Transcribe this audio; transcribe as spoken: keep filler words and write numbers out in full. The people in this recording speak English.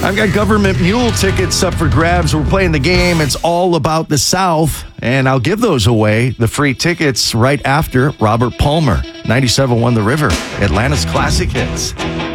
I've got government mule tickets up for grabs. We're playing the game. It's all about the South, and I'll give those away, the free tickets, right after Robert Palmer. ninety-seven point one The River, Atlanta's classic hits.